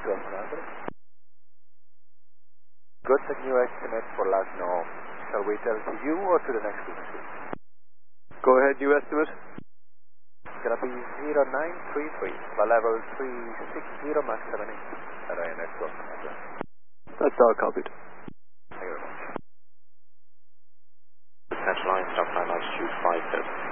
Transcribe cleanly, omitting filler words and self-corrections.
network number. Got the new estimate for last norm. Shall we tell to you or to the next frequency? Go ahead, new estimate. It's going to be 0933 by level 360 Max 78 at our network number. That's all copied. Thank you very much. Central line, stop time altitude 50.